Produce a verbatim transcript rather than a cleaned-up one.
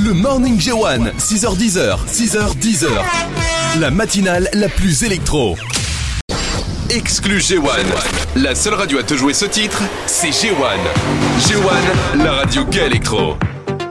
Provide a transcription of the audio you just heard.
Le Morning G un, six heures dix, six heures dix. La matinale la plus électro. Exclu G un. La seule radio à te jouer ce titre, c'est G un. G un, la radio gay électro.